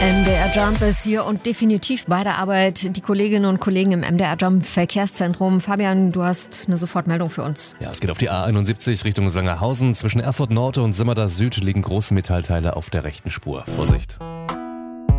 MDR Jump ist hier und definitiv bei der Arbeit. Die Kolleginnen und Kollegen im MDR Jump Verkehrszentrum. Fabian, du hast eine Sofortmeldung für uns. Ja, es geht auf die A71 Richtung Sangerhausen. Zwischen Erfurt Nord und Simmerda Süd liegen große Metallteile auf der rechten Spur. Vorsicht!